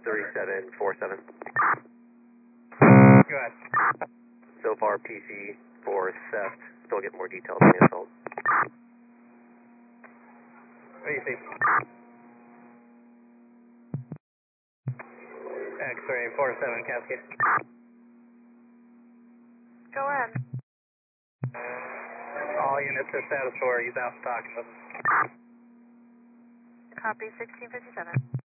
3747. Go ahead. So far, PC for theft. Still get more details on the assault. What do you see? X-ray 47 Cascade. Go ahead. All units are status for. He's out of stock. Copy 1657.